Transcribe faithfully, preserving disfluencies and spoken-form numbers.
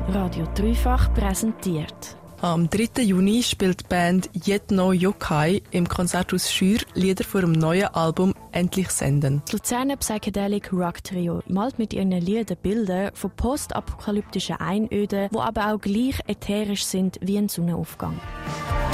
Radio Dreifach präsentiert. Am dritten Juni spielt die Band Jedno Yokai im Konzerthaus Schür Lieder von ihrem neuen Album «Endlich senden». Das Luzerner Psychedelic Rock Trio malt mit ihren Liedern Bilder von postapokalyptischen Einöden, die aber auch gleich ätherisch sind wie ein Sonnenaufgang.